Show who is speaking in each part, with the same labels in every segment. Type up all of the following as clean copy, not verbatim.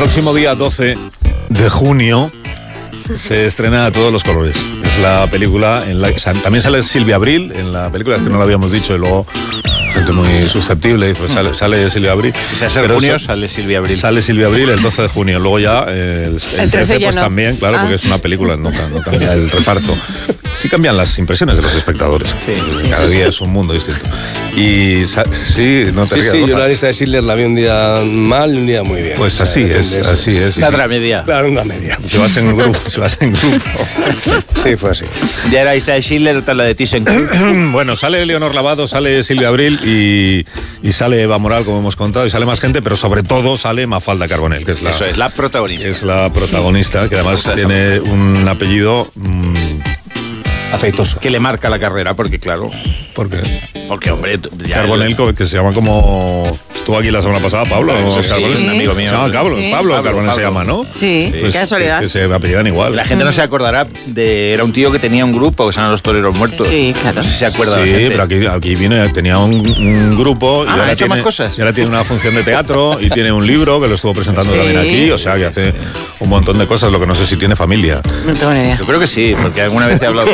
Speaker 1: próximo día 12 de junio se estrena A Todos los Colores. Es la película en la que también sale Silvia Abril en la película, que no la habíamos dicho, y luego gente muy susceptible dice, sale Silvia Abril.
Speaker 2: Si se hace junio, sale Silvia Abril.
Speaker 1: Sale Silvia Abril el 12 de junio. Luego ya el 13 pues no. También, claro, porque es una película, no cambia el reparto. Sí cambian las impresiones de los espectadores. Sí, cada día es un mundo distinto. Y sí, no te rías,
Speaker 3: yo la lista de Schindler la vi un día mal y un día muy bien.
Speaker 1: Pues así es.
Speaker 2: La otra media.
Speaker 3: Claro, una media.
Speaker 1: Si vas en grupo.
Speaker 3: Sí, fue así.
Speaker 2: Ya era la lista de Schindler, otra la de ThyssenKrupp.
Speaker 1: Bueno, sale Leonor Lavado, sale Silvia Abril y sale Eva Moral, como hemos contado, y sale más gente, pero sobre todo sale Mafalda Carbonell, que es la
Speaker 2: protagonista.
Speaker 1: Es la protagonista, que además tiene un apellido
Speaker 3: aceitoso.
Speaker 2: Que le marca la carrera, porque claro.
Speaker 1: ¿Por qué?
Speaker 2: Porque, hombre...
Speaker 1: Carbonell, que se llama como... Estuvo aquí la semana pasada, Pablo.
Speaker 2: Es un amigo mío.
Speaker 1: Se llama Pablo Carbonell se llama, ¿no?
Speaker 4: Sí,
Speaker 1: pues,
Speaker 4: qué casualidad.
Speaker 1: Que se apellidan igual.
Speaker 2: La gente no se acordará Era un tío que tenía un grupo que se llama Los Toreros Muertos.
Speaker 4: Sí, claro.
Speaker 2: No sé si se acuerda la
Speaker 1: Sí,
Speaker 2: gente.
Speaker 1: pero aquí tenía un grupo y ahora
Speaker 2: ha hecho más cosas.
Speaker 1: Y ahora tiene una función de teatro y tiene un libro que lo estuvo presentando también aquí. O sea, que hace un montón de cosas. Lo que no sé si tiene familia.
Speaker 4: No tengo ni idea.
Speaker 2: Yo creo que sí, porque alguna vez he hablado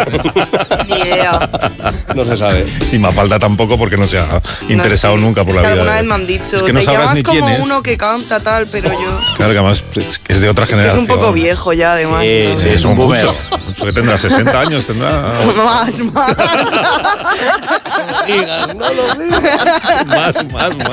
Speaker 3: No se sabe.
Speaker 1: Y Mafalda tampoco, porque no se ha interesado nunca por la vida.
Speaker 5: Alguna vez me han dicho,
Speaker 1: es que no
Speaker 5: te
Speaker 1: sabrás
Speaker 5: llamas
Speaker 1: ni
Speaker 5: como
Speaker 1: quién es.
Speaker 5: uno que canta tal, pero yo...
Speaker 1: Claro, que además es de otra generación.
Speaker 5: Es un poco viejo ya, además.
Speaker 2: Sí, es un boomer.
Speaker 1: Mucho que tendrá 60 años, tendrá...
Speaker 5: Más.
Speaker 3: No lo digas.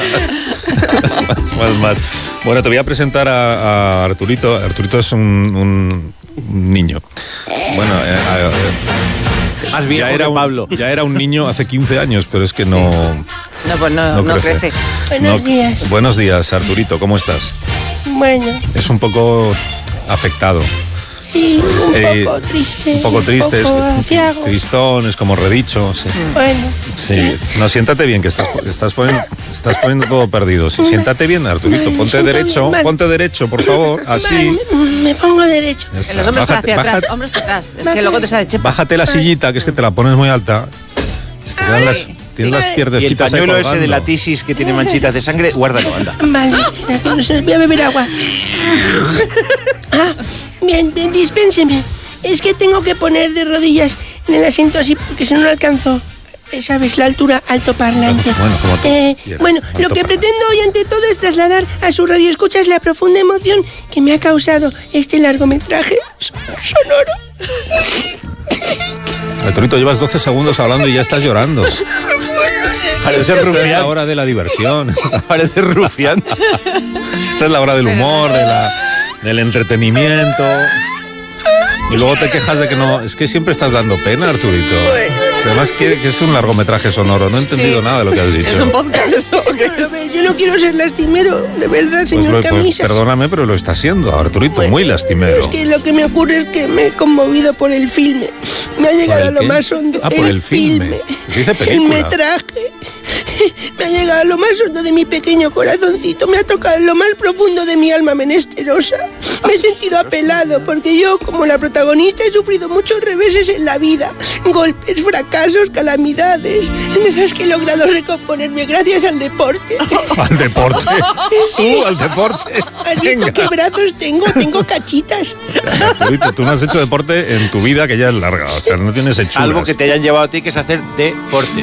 Speaker 1: Más. Bueno, te voy a presentar a Arturito. Arturito es un niño. Bueno,
Speaker 2: más viejo Pablo.
Speaker 1: Ya era un niño hace 15 años, pero es que no
Speaker 5: crece.
Speaker 6: Buenos días.
Speaker 1: Buenos días, Arturito, ¿cómo estás?
Speaker 6: Bueno.
Speaker 1: Es un poco afectado.
Speaker 6: Sí, un poco triste.
Speaker 1: Un poco triste,
Speaker 6: es
Speaker 1: tristón, es como redicho. Sí.
Speaker 6: Bueno.
Speaker 1: Sí. No, siéntate bien, que estás poniendo todo perdido. Sí, siéntate bien, Arturito, ponte derecho,
Speaker 6: vale.
Speaker 1: Ponte derecho, por favor, así.
Speaker 6: Me pongo derecho.
Speaker 4: En los hombros hacia atrás, hombros para atrás. Es que luego te sale chepa.
Speaker 1: Bájate la sillita, que es que te la pones muy alta. Tienes las pierdecitas.
Speaker 2: Y el pañuelo
Speaker 1: ahí
Speaker 2: ese
Speaker 1: colgando.
Speaker 2: de la tisis que tiene manchitas de sangre, guárdalo, anda.
Speaker 6: Vale, voy a beber agua. Bien, dispénseme. Es que tengo que poner de rodillas en el asiento así porque si no lo alcanzo. ¿Sabes? La altura altoparlante. Bueno, lo que pretendo hoy ante todo es trasladar a su radioescuchas la profunda emoción que me ha causado este largometraje sonoro.
Speaker 1: Arturito, llevas 12 segundos hablando y ya estás llorando.
Speaker 2: Parece
Speaker 1: Esta es
Speaker 2: rufián.
Speaker 1: la hora de la diversión.
Speaker 2: Parece rufián.
Speaker 1: Esta es la hora del humor, del entretenimiento. Y luego te quejas de que no... Es que siempre estás dando pena, Arturito. Además que es un largometraje sonoro. No he entendido nada de lo que has dicho.
Speaker 5: Es un podcast eso.
Speaker 6: Yo no quiero ser lastimero, de verdad, señor Camisas.
Speaker 1: Perdóname, pero lo está haciendo, Arturito, muy lastimero.
Speaker 6: Es que lo que me ocurre es que me he conmovido por el filme. Me ha llegado a lo más hondo.
Speaker 1: Por el filme. Dice película.
Speaker 6: El metraje. Me ha llegado a lo más hondo de mi pequeño corazoncito. Me ha tocado en lo más profundo de mi alma menesterosa. Me he sentido apelado porque yo, como la protagonista, he sufrido muchos reveses en la vida. Golpes, fracasos, calamidades, en las que he logrado recomponerme gracias al deporte.
Speaker 1: ¿Al deporte?
Speaker 6: Sí.
Speaker 1: ¿Tú al deporte?
Speaker 6: ¿Has visto qué brazos tengo? Tengo cachitas.
Speaker 1: Arturito, tú no has hecho deporte en tu vida, que ya es larga. O sea, no tienes hechuras.
Speaker 2: Algo que te hayan llevado a ti, que es hacer deporte.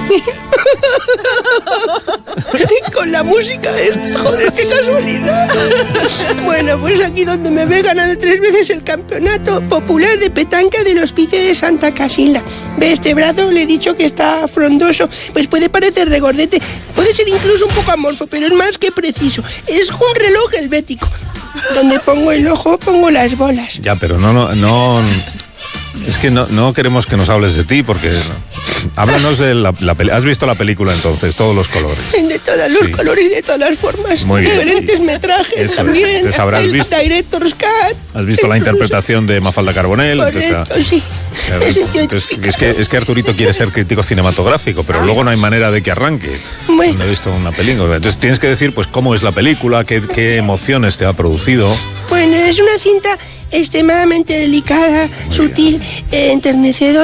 Speaker 6: Con la música esta, joder, qué casualidad. Bueno, pues aquí donde me ve ganado 3 veces el campeonato popular de petanca del Hospicio de Santa Casilda. Ve este brazo, le he dicho que está frondoso. Pues puede parecer regordete, puede ser incluso un poco amorfo, pero es más que preciso. Es un reloj helvético. Donde pongo el ojo, pongo las bolas.
Speaker 1: Ya, pero no. Es que no queremos que nos hables de ti, porque... Háblanos de la película. ¿Has visto la película entonces? Todos los colores.
Speaker 6: De todos los colores y de todas las formas.
Speaker 1: Muy bien.
Speaker 6: Diferentes metrajes
Speaker 1: Eso
Speaker 6: también.
Speaker 1: es. Habrás visto.
Speaker 6: Director's Cut.
Speaker 1: ¿Has visto la interpretación de Mafalda Carbonell?
Speaker 6: Correcto, sí.
Speaker 1: Es que Arturito quiere ser crítico cinematográfico, pero luego no hay manera de que arranque.
Speaker 6: Bueno.
Speaker 1: No he visto una película. Entonces tienes que decir pues cómo es la película, qué emociones te ha producido.
Speaker 6: Bueno, es una cinta extremadamente delicada, sutil, enternecedora.